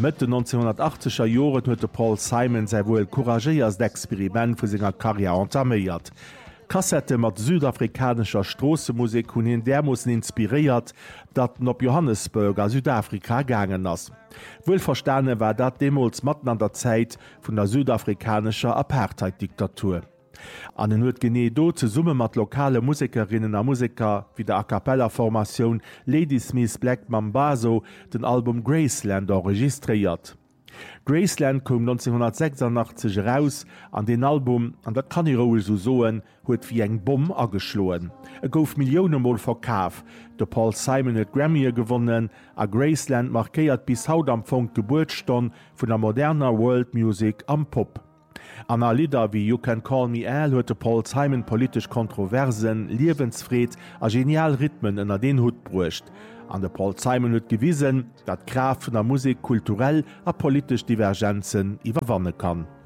Mitte 1980er Joren huet Paul Simon sei wohl couragéiers d'Experiment vu senger Karriere entaméiert. Kassette mat südafrikanischer Strossemusik hun hin der mussssen inspiriert, dat op Johannesburg a Südafrika gangen ass. Wuel verstane war dat demols matten an der Zeit vun der südafrikanischer Apartheid-Diktatur. An den huet genee do ze summe mat lokale Musikerinnen a Musiker wie der A-Cappella-Formatioun Ladysmith Black Mambazo den Album Graceland enregistriert. Graceland kom 1986 raus an den Album an dat kann Roll so soen huet wie eng Bomm ageschloen. Gouf Milliounenmol verkaaf. De Paul Simon huet Grammy gewonnen, a Graceland markéiert bis haut am Fong Geburtsstonn vun der moderner World Music am Pop. An a Lieder wie You Can Call Me Al huete Paul Simon politisch Kontroversen, Liewensfried a genial Rhythmen ënner den Hut bruecht. An de Paul Simon huet gewiesen, dat Graf vun der Musik kulturell a politisch Divergenzen iwwerwanne kann.